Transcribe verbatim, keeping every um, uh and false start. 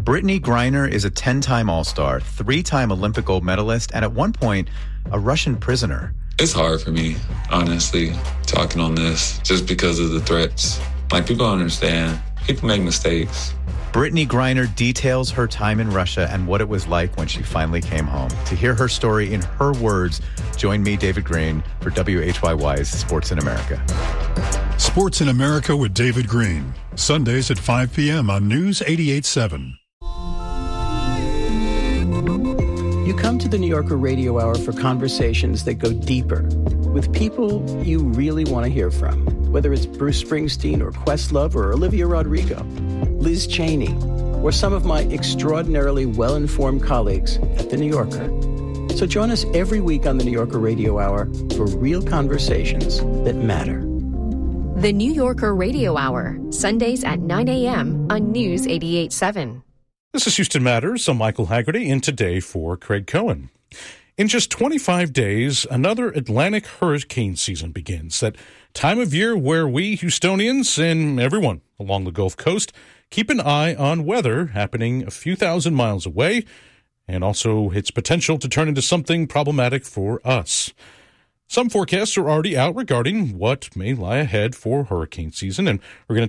Brittany Griner is a ten-time All-Star, three-time Olympic gold medalist, and at one point, a Russian prisoner. It's hard for me, honestly, talking on this, just because of the threats. Like, people don't understand. People make mistakes. Brittany Griner details her time in Russia and what it was like when she finally came home. To hear her story in her words, join me, David Green, for W H Y Y's Sports in America. Sports in America with David Green. Sundays at five p.m. on News eighty-eight seven. You come to the New Yorker Radio Hour for conversations that go deeper with people you really want to hear from, whether it's Bruce Springsteen or Questlove or Olivia Rodrigo, Liz Cheney, or some of my extraordinarily well-informed colleagues at The New Yorker. So join us every week on the New Yorker Radio Hour for real conversations that matter. The New Yorker Radio Hour, Sundays at nine a.m. on News eighty-eight seven. This is Houston Matters. I'm Michael Haggerty, in today for Craig Cohen. In just twenty-five days, another Atlantic hurricane season begins. That time of year where we Houstonians and everyone along the Gulf Coast keep an eye on weather happening a few thousand miles away, and also its potential to turn into something problematic for us. Some forecasts are already out regarding what may lie ahead for hurricane season, and we're going to